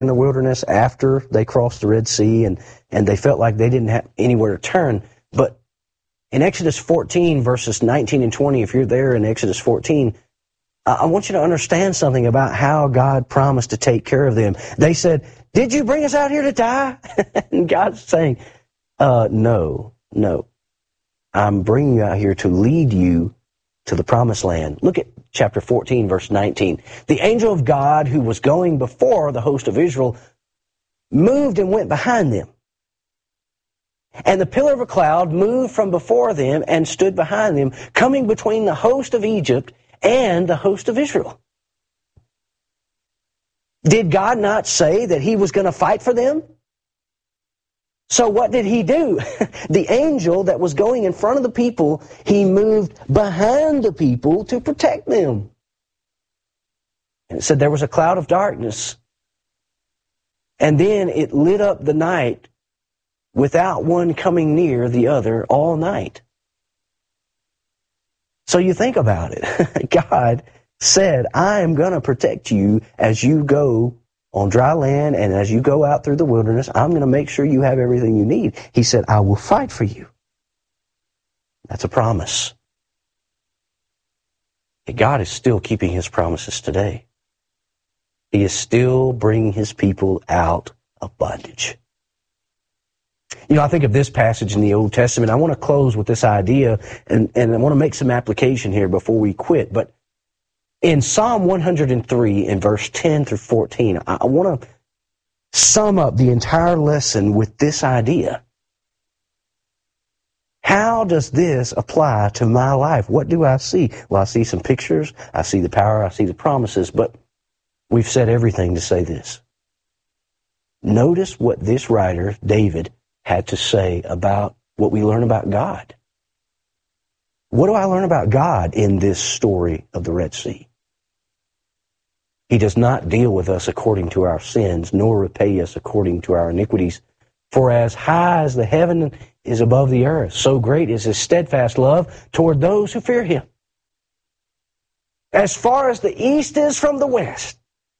in the wilderness after they crossed the Red Sea, and they felt like they didn't have anywhere to turn. But in Exodus 14, verses 19 and 20, if you're there in Exodus 14, I want you to understand something about how God promised to take care of them. They said, "Did you bring us out here to die?" And God's saying, no. I'm bringing you out here to lead you to the promised land. Look at chapter 14, verse 19. The angel of God who was going before the host of Israel moved and went behind them. And the pillar of a cloud moved from before them and stood behind them, coming between the host of Egypt and the host of Israel. Did God not say that He was going to fight for them? So what did He do? The angel that was going in front of the people, he moved behind the people to protect them. And it said there was a cloud of darkness. And then it lit up the night without one coming near the other all night. So you think about it. God said, I am going to protect you as you go on dry land and as you go out through the wilderness. I'm going to make sure you have everything you need. He said, I will fight for you. That's a promise. And God is still keeping His promises today. He is still bringing His people out of bondage. You know, I think of this passage in the Old Testament. I want to close with this idea, and I want to make some application here before we quit. But in Psalm 103, in verse 10 through 14, I want to sum up the entire lesson with this idea. How does this apply to my life? What do I see? Well, I see some pictures, I see the power, I see the promises, but we've said everything to say this. Notice what this writer, David, had to say about what we learn about God. What do I learn about God in this story of the Red Sea? He does not deal with us according to our sins, nor repay us according to our iniquities. For as high as the heaven is above the earth, so great is His steadfast love toward those who fear Him. As far as the east is from the west,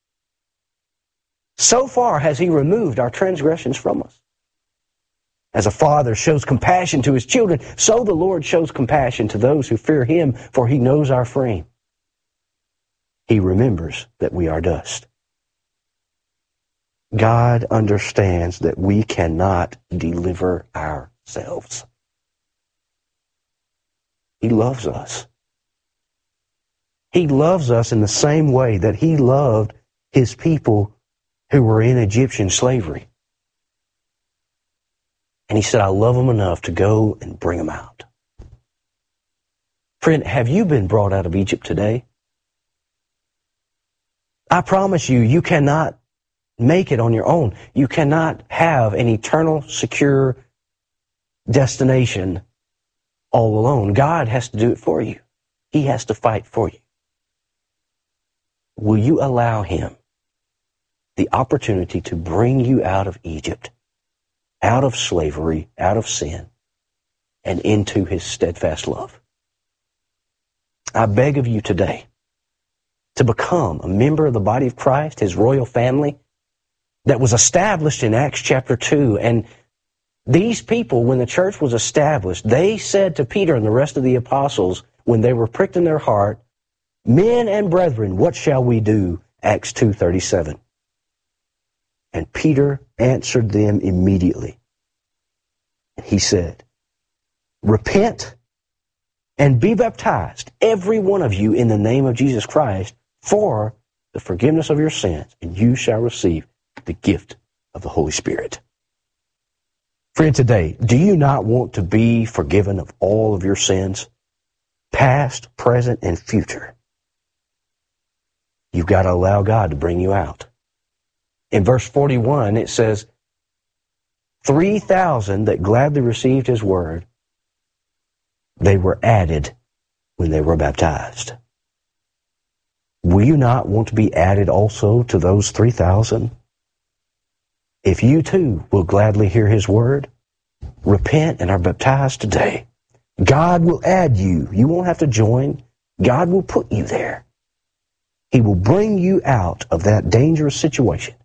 so far has He removed our transgressions from us. As a father shows compassion to his children, so the Lord shows compassion to those who fear Him, for He knows our frame. He remembers that we are dust. God understands that we cannot deliver ourselves. He loves us. He loves us in the same way that He loved His people who were in Egyptian slavery. And He said, I love them enough to go and bring them out. Friend, have you been brought out of Egypt today? I promise you, you cannot make it on your own. You cannot have an eternal, secure destination all alone. God has to do it for you. He has to fight for you. Will you allow Him the opportunity to bring you out of Egypt, out of slavery, out of sin, and into His steadfast love? I beg of you today to become a member of the body of Christ, His royal family that was established in Acts chapter 2. And these people, when the church was established, they said to Peter and the rest of the apostles, when they were pricked in their heart, men and brethren, what shall we do? Acts 2:37. And Peter answered them immediately. He said, repent and be baptized, every one of you, in the name of Jesus Christ, for the forgiveness of your sins, and you shall receive the gift of the Holy Spirit. Friend, today, do you not want to be forgiven of all of your sins, past, present, and future? You've got to allow God to bring you out. In verse 41, it says, 3,000 that gladly received His word, they were added when they were baptized. Will you not want to be added also to those 3,000? If you too will gladly hear His word, repent and are baptized today, God will add you. You won't have to join. God will put you there. He will bring you out of that dangerous situation